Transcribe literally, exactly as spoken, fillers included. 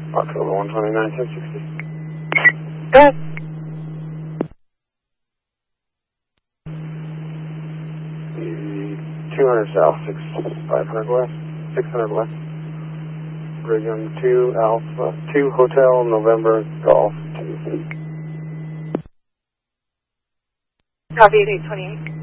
October one twenty-nine, ten sixty. Go ahead. two hundred south, six five hundred west, six hundred west. Brigham two Alpha, two Hotel November Golf two. Copy, eight twenty-eight.